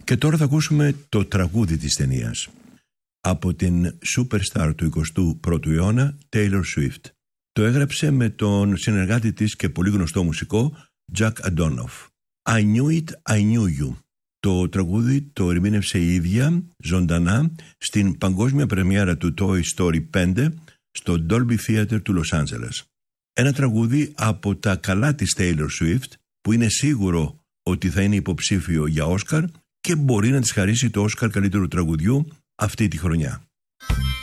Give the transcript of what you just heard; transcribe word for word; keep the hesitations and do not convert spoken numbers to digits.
Και τώρα θα ακούσουμε το τραγούδι της ταινίας από την superstar του εικοστού πρώτου αιώνα, Taylor Swift. Το έγραψε με τον συνεργάτη της και πολύ γνωστό μουσικό Jack Antonoff. I knew it, I knew you. Το τραγούδι το ερμήνευσε η ίδια ζωντανά στην παγκόσμια πρεμιέρα του Toy Story πέντε στο Dolby Theatre του Λος Άντζελες. Ένα τραγούδι από τα καλά της Taylor Swift που είναι σίγουρο ότι θα είναι υποψήφιο για Όσκαρ και μπορεί να της χαρίσει το Όσκαρ καλύτερου τραγουδιού αυτή τη χρονιά.